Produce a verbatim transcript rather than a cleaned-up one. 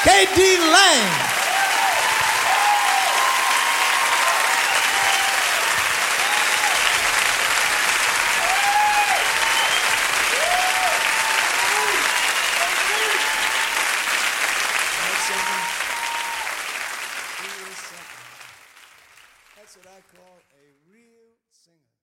K D Lang. That's what I call a real singer.